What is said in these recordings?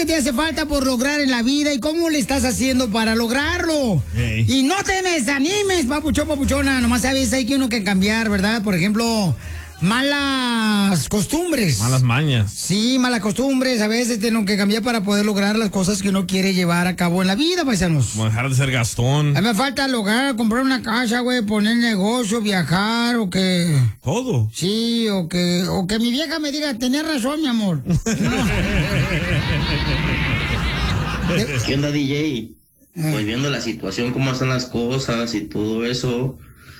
que te hace falta por lograr en la vida y cómo le estás haciendo para lograrlo. Hey. Y no te desanimes, papuchón, papuchona. Nomás sabes, hay que uno que cambiar, ¿verdad? Por ejemplo, malas costumbres. Malas mañas. Sí, malas costumbres. A veces tengo que cambiar para poder lograr las cosas que uno quiere llevar a cabo en la vida, paisanos. Como dejar de ser Gastón. A mí me falta lograr, comprar una casa, güey, poner negocio, viajar o que... Todo. Sí, o que mi vieja me diga, tenés razón, mi amor. ¿Qué onda, DJ? Pues viendo la situación, cómo están las cosas y todo eso,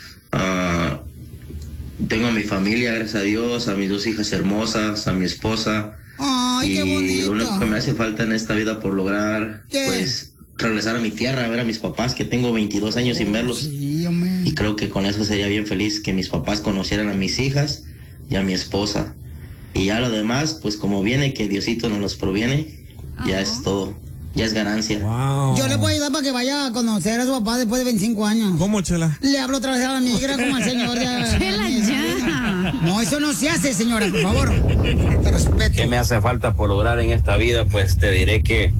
tengo a mi familia, gracias a Dios, a mis 2 hijas hermosas, a mi esposa. Ay, qué bonito. Y lo único que me hace falta en esta vida por lograr, ¿qué? pues, regresar a mi tierra, a ver a mis papás, que tengo 22 años sin verlos. Sí, hombre. Y creo que con eso sería bien feliz, que mis papás conocieran a mis hijas y a mi esposa. Y ya lo demás, pues como viene, que Diosito nos los proviene, ya es todo. Ya es ganancia. Wow. Yo le puedo ayudar para que vaya a conocer a su papá después de 25 años. ¿Cómo, Chela? Le hablo otra vez a la migra como al señor. Chela, ya. No, eso no se hace, señora, por favor. Te respeto. ¿Qué me hace falta por lograr en esta vida? Pues te diré que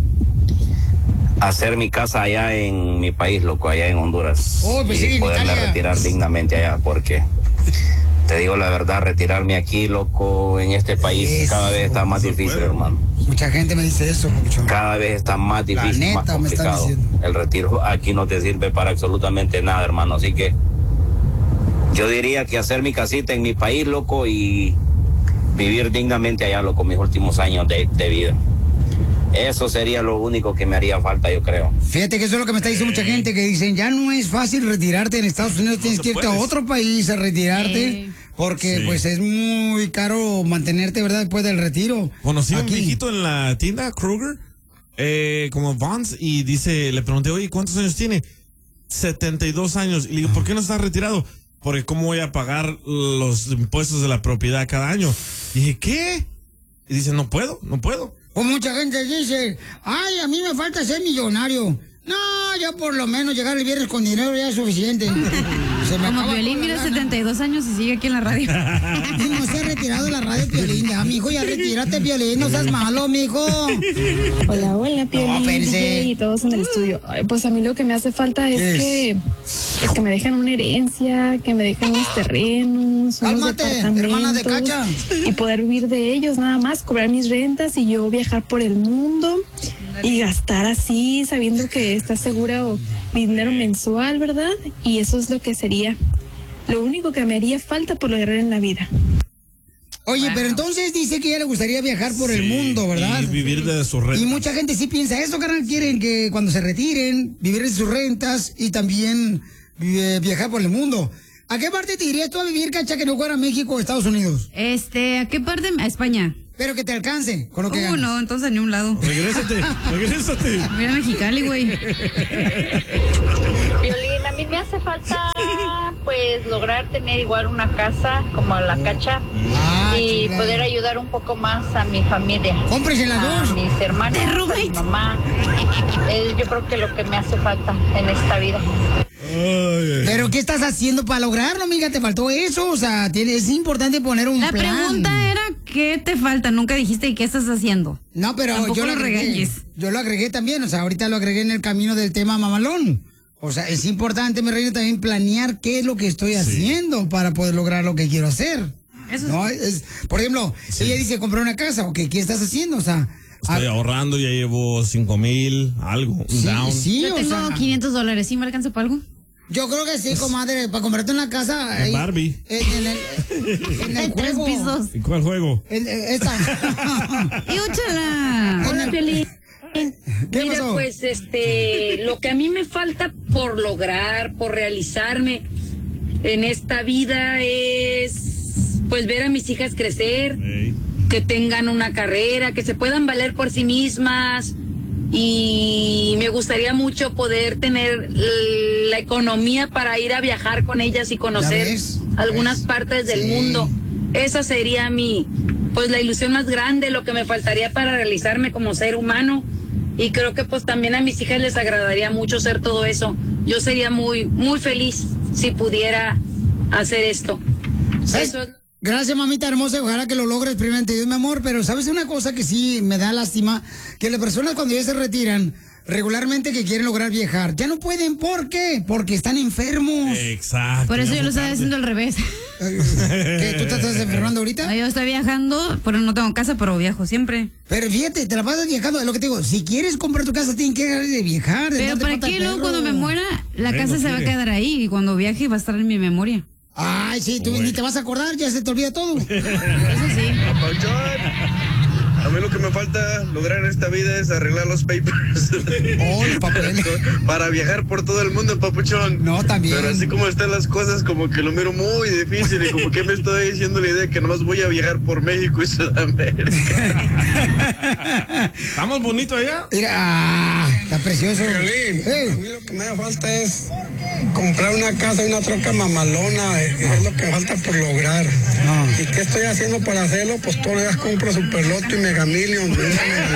hacer mi casa allá en mi país, loco, allá en Honduras. Oh, pues sí, y en poderme Italia. retirar dignamente allá, porque te digo la verdad, retirarme aquí, loco, en este país Eso. cada vez está más Se difícil, puede. hermano. Mucha gente me dice eso, papuchón. Cada vez está más difícil, neta, más me están complicado. diciendo. El retiro aquí no te sirve para absolutamente nada, hermano. Así que yo diría que hacer mi casita en mi país, loco, y vivir dignamente allá, loco, mis últimos años de vida. Eso sería lo único que me haría falta, yo creo. Fíjate que eso es lo que me está diciendo mucha gente, que dicen, ya no es fácil retirarte en Estados Unidos, tienes se que irte a puede. otro país a retirarte, porque Sí. pues es muy caro mantenerte, ¿verdad?, después del retiro. Conocí a un Aquí. viejito en la tienda, Kroger, como Vons, y le pregunté, oye, ¿cuántos años tiene? 72 años. Y le digo, ¿por qué no estás retirado? Porque ¿cómo voy a pagar los impuestos de la propiedad cada año? Y dije, ¿qué? Y dice, no puedo. O mucha gente dice, ay, a mí me falta ser millonario. No, ya por lo menos llegar el viernes con dinero ya es suficiente. Se me Como acaba Piolín, toda la mira, lana. 72 años y sigue aquí en la radio. Y no se ha retirado de la radio, Piolín. Ya, mijo, ya retírate, Piolín. No seas malo, mijo. Hola, hola, Piolín, espérense. DJ y todos en el estudio. Ay, pues a mí lo que me hace falta es ¿Qué que me dejen una herencia, que me dejen unos terrenos, unos Cálmate, hermana de departamentos, Cacha. y poder vivir de ellos nada más, cobrar mis rentas y yo viajar por el mundo y gastar así, sabiendo que está seguro mi dinero mensual, ¿verdad? Y eso es lo que sería lo único que me haría falta por lograr en la vida. Oye, pero entonces dice que ya le gustaría viajar por el Sí, mundo, ¿verdad? Y vivir de su renta. Y mucha gente sí piensa eso, carnal. Quieren que cuando se retiren, vivir de sus rentas y también viajar por el mundo. ¿A qué parte te irías tú a vivir, Cacha, que no fuera México o Estados Unidos? ¿A qué parte? A España. Pero que te alcance con lo que ganas. No, entonces a ni un lado. Regrésate. Mira Mexicali, güey. Violín, a mí me hace falta pues lograr tener igual una casa como la Cacha y chingada. poder ayudar un poco más a mi familia, Cómprese las a dos. mis hermanos, a mi mamá. Yo creo que lo que me hace falta en esta vida. Pero ¿qué estás haciendo para lograrlo, amiga? ¿Te faltó eso? O sea, es importante poner un La plan. pregunta era, ¿qué te falta? Nunca dijiste qué estás haciendo. No, pero Tampoco yo lo lo agregué. regañes. Yo lo agregué también, o sea, ahorita lo agregué en el camino del tema mamalón. O sea, es importante, mi reina, también planear qué es lo que estoy haciendo para poder lograr lo que quiero hacer. Eso ¿no? Por ejemplo, ella dice comprar una casa, ok, ¿qué estás haciendo? O sea, Estoy ahorrando, ya llevo 5,000, algo, un sí, down. sí, Yo o tengo sea, $500. ¿Sí me alcanza para algo? yo creo que sí, comadre, para comprarte una casa. Es ahí, Barbie. en el Tres juego. pisos. ¿Y cuál juego? Esta. ¡Y úchala! En el- Piolín. ¿Qué Mira, pasó? pues, lo que a mí me falta por lograr, por realizarme en esta vida es, pues, ver a mis hijas crecer, Ey. que tengan una carrera, que se puedan valer por sí mismas. Y me gustaría mucho poder tener la economía para ir a viajar con ellas y conocer ves? algunas ¿Ves? partes del Sí. mundo. Esa sería pues la ilusión más grande, lo que me faltaría para realizarme como ser humano. Y creo que pues también a mis hijas les agradaría mucho ser todo eso. Yo sería muy, muy feliz si pudiera hacer esto. ¿Sabes? Eso Gracias, mamita hermosa. Ojalá que lo logres primeramente Dios, mi amor. Pero ¿sabes una cosa que sí me da lástima? Que las personas cuando ya se retiran, regularmente que quieren lograr viajar, ya no pueden. ¿Por qué? Porque están enfermos. Exacto. Por eso yo lo estaba haciendo al revés. ¿Qué? ¿Tú te estás enfermando ahorita? No, yo estoy viajando, pero no tengo casa, pero viajo siempre. Pero fíjate, te la pasas viajando. Es lo que te digo. Si quieres comprar tu casa, tienes que dejar de viajar. Pero ¿para qué luego cuando me muera, la casa se va a quedar ahí? Y cuando viaje va a estar en mi memoria. Ay, sí, tú ni te vas a acordar, ya se te olvida todo. Eso sí. A mí lo que me falta lograr en esta vida es arreglar los papers. Oh, los papeles. Para viajar por todo el mundo, papuchón. No, también. Pero así como están las cosas, como que lo miro muy difícil y como que me estoy diciendo la idea de que nomás voy a viajar por México y Sudamérica. ¿Estamos bonitos allá? Mira, está precioso. Violín, a mí lo que me falta es comprar una casa y una troca mamalona. Es lo que me falta por lograr. ¿Y qué estoy haciendo para hacerlo? Pues todos los días compro Superloto y Mega Million. El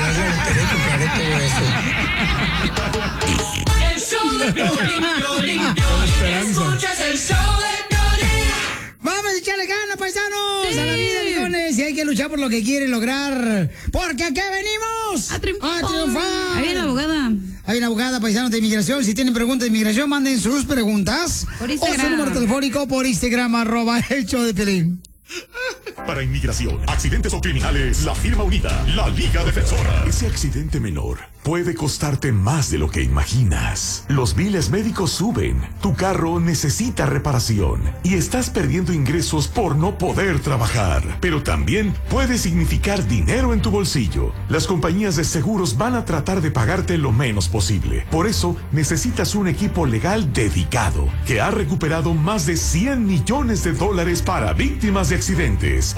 show de Piolín, escuchas el show de Piolín. Vamos a echarle ganas, paisanos, a la vida, millones. Y hay que luchar por lo que quieren lograr. Porque aquí venimos a triunfar. Ahí viene la abogada. Hay una abogada, paisanos de inmigración. Si tienen preguntas de inmigración, manden sus preguntas. Por O Instagram. su número telefónico por Instagram, @elshowdepiolín. Para inmigración, accidentes o criminales, la firma unida, la Liga Defensora. Ese accidente menor puede costarte más de lo que imaginas. Los biles médicos suben, tu carro necesita reparación y estás perdiendo ingresos por no poder trabajar. Pero también puede significar dinero en tu bolsillo. Las compañías de seguros van a tratar de pagarte lo menos posible. Por eso necesitas un equipo legal dedicado que ha recuperado más de $100 millones para víctimas de accidentes.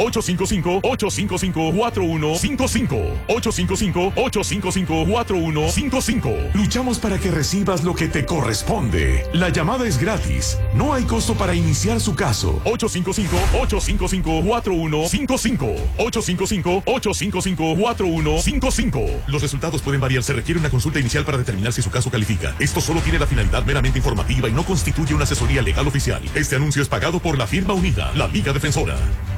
855-855-4155. 855-855-4155. Luchamos para que recibas lo que te corresponde. La llamada es gratis. No hay costo para iniciar su caso. 855-855-4155. 855-855-4155. Los resultados pueden variar. Se requiere una consulta inicial para determinar si su caso califica. Esto solo tiene la finalidad meramente informativa y no constituye una asesoría legal oficial. Este anuncio es pagado por la firma unida, la Liga Defensora.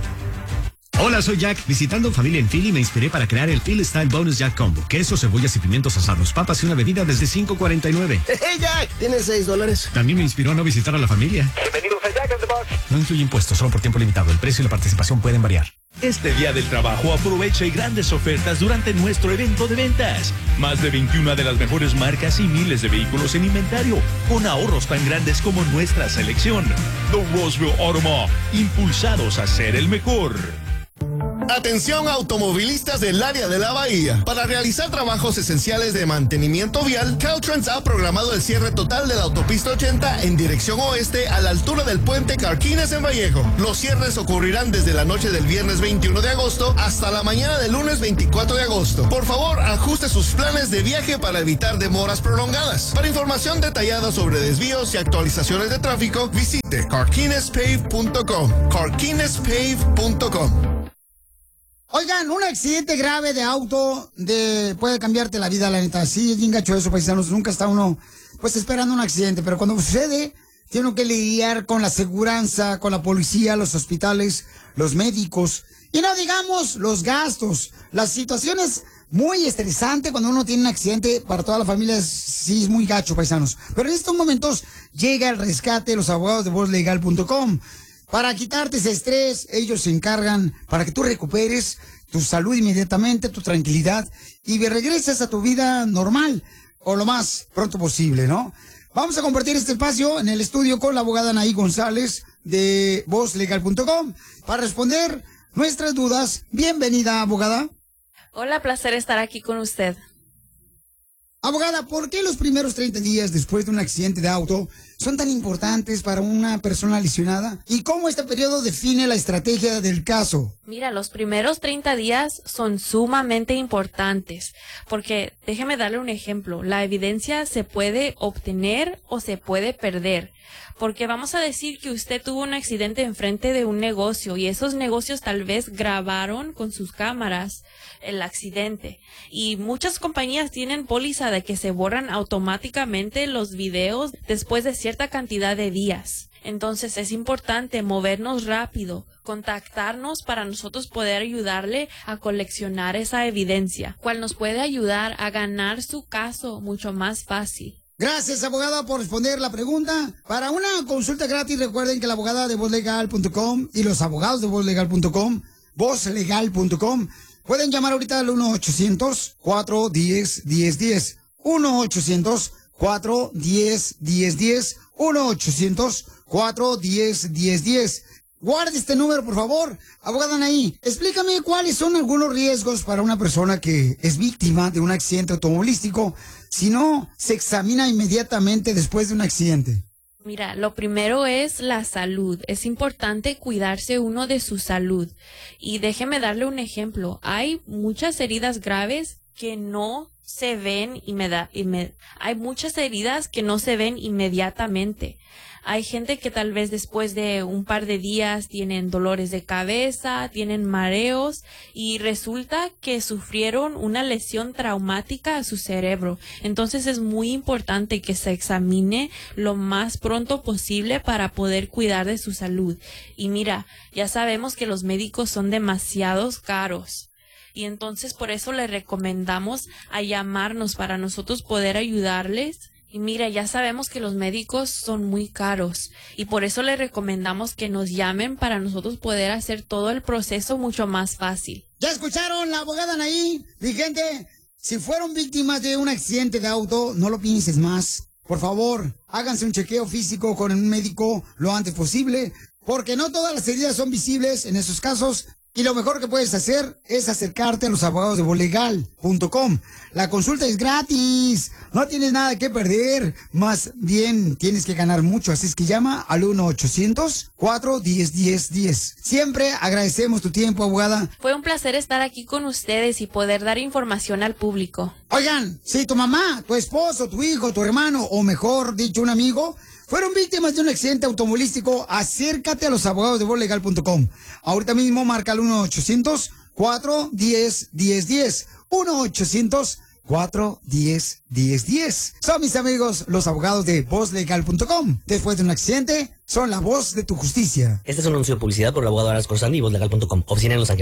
Hola, soy Jack. Visitando familia en Philly me inspiré para crear el Philly Style Bonus Jack Combo. Queso, cebollas y pimientos asados, papas y una bebida desde $5.49. ¡Hey, Jack! ¿Tienes $6? También me inspiró a no visitar a la familia. Bienvenidos a Jack in the Box. No incluye impuestos, solo por tiempo limitado. El precio y la participación pueden variar. Este Día del Trabajo aprovecha grandes ofertas durante nuestro evento de ventas. Más de 21 de las mejores marcas y miles de vehículos en inventario, con ahorros tan grandes como nuestra selección. The Roseville Auto Mall, impulsados a ser el mejor. Atención automovilistas del área de la Bahía. Para realizar trabajos esenciales de mantenimiento vial, Caltrans ha programado el cierre total de la autopista 80 en dirección oeste a la altura del puente Carquines en Vallejo. Los cierres ocurrirán desde la noche del viernes 21 de agosto hasta la mañana del lunes 24 de agosto. Por favor, ajuste sus planes de viaje para evitar demoras prolongadas. Para información detallada sobre desvíos y actualizaciones de tráfico, visite carquinespave.com. carquinespave.com. Oigan, un accidente grave de auto puede cambiarte la vida, la neta. Sí, es bien gacho eso, paisanos. Nunca está uno, pues, esperando un accidente. Pero cuando sucede, tiene uno que lidiar con la aseguranza, con la policía, los hospitales, los médicos. Y no digamos los gastos. La situación es muy estresante cuando uno tiene un accidente. Para toda la familia sí es muy gacho, paisanos. Pero en estos momentos llega el rescate de los abogados de vozlegal.com. Para quitarte ese estrés, ellos se encargan para que tú recuperes tu salud inmediatamente, tu tranquilidad y regreses a tu vida normal o lo más pronto posible, ¿no? Vamos a compartir este espacio en el estudio con la abogada Anaí González de vozlegal.com para responder nuestras dudas. Bienvenida, abogada. Hola, placer estar aquí con usted. Abogada, ¿por qué los primeros 30 días después de un accidente de auto son tan importantes para una persona lesionada? ¿Y cómo este periodo define la estrategia del caso? Mira, los primeros 30 días son sumamente importantes porque, déjeme darle un ejemplo, la evidencia se puede obtener o se puede perder. Porque vamos a decir que usted tuvo un accidente enfrente de un negocio y esos negocios tal vez grabaron con sus cámaras el accidente. Y muchas compañías tienen póliza de que se borran automáticamente los videos después de cierta cantidad de días. Entonces es importante movernos rápido, contactarnos para nosotros poder ayudarle a coleccionar esa evidencia, cual nos puede ayudar a ganar su caso mucho más fácil. Gracias, abogada, por responder la pregunta. Para una consulta gratis, recuerden que la abogada de vozlegal.com y los abogados de vozlegal.com, vozlegal.com, pueden llamar ahorita al 1-800-410-1010. 1-800-410-1010. 1-800-410-1010. Guarde este número, por favor. Abogada Anaí, explícame cuáles son algunos riesgos para una persona que es víctima de un accidente automovilístico si no se examina inmediatamente después de un accidente. Mira, lo primero es la salud. Es importante cuidarse uno de su salud. Y déjeme darle un ejemplo. Hay muchas heridas graves que no se ven hay muchas heridas que no se ven inmediatamente. Hay gente que tal vez después de un par de días tienen dolores de cabeza, tienen mareos y resulta que sufrieron una lesión traumática a su cerebro. Entonces es muy importante que se examine lo más pronto posible para poder cuidar de su salud. Y mira, ya sabemos que los médicos son demasiado caros. Y entonces por eso les recomendamos a llamarnos para nosotros poder ayudarles. Y mira, ya sabemos que los médicos son muy caros y por eso les recomendamos que nos llamen para nosotros poder hacer todo el proceso mucho más fácil. ¿Ya escucharon la abogada Anaí? Mi gente, si fueron víctimas de un accidente de auto, no lo pienses más. Por favor, háganse un chequeo físico con un médico lo antes posible, porque no todas las heridas son visibles en esos casos. Y lo mejor que puedes hacer es acercarte a los abogados de vozlegal.com. La consulta es gratis. No tienes nada que perder. Más bien, tienes que ganar mucho. Así es que llama al 1-800-410-1010. Siempre agradecemos tu tiempo, abogada. Fue un placer estar aquí con ustedes y poder dar información al público. Oigan, si tu mamá, tu esposo, tu hijo, tu hermano, o mejor dicho, un amigo, fueron víctimas de un accidente automovilístico, acércate a los abogados de vozlegal.com. Ahorita mismo marca al 1-800-410-1010. 1-800-410-1010. Son mis amigos, los abogados de vozlegal.com. Después de un accidente, son la voz de tu justicia. Este es un anuncio de publicidad por el abogado Aras Corsani y vozlegal.com. Oficina en Los Ángeles.